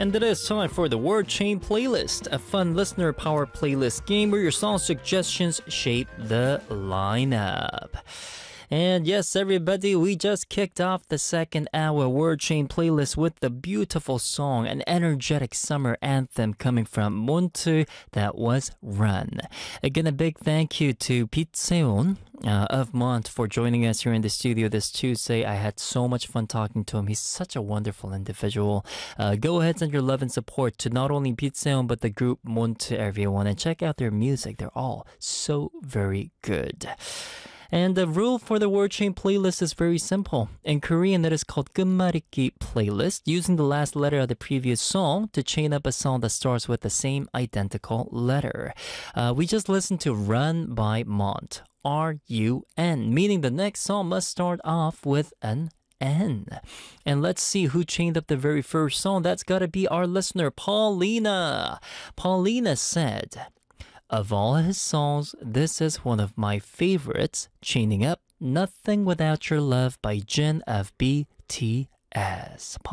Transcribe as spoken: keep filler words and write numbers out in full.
And it is time for the Word Chain Playlist, a fun listener power playlist game where your song suggestions shape the lineup. And yes, everybody, we just kicked off the second hour Word Chain Playlist with the beautiful song, an energetic summer anthem coming from Montu, that was Run. Again, a big thank you to Pete Seon uh, of Mont for joining us here in the studio this Tuesday. I had so much fun talking to him. He's such a wonderful individual. Uh, go ahead and send your love and support to not only Pete Seon but the group Montu, everyone, and check out their music. They're all so very good. And the rule for the Word Chain Playlist is very simple. In Korean, it is called 끝말잇기 playlist, using the last letter of the previous song to chain up a song that starts with the same identical letter. Uh, we just listened to Run by Mont, R U N, meaning the next song must start off with an N. And let's see who chained up the very first song. That's got to be our listener, Paulina. Paulina said, of all his songs, this is one of my favorites, chaining up Nothing Without Your Love by Jin of B T S.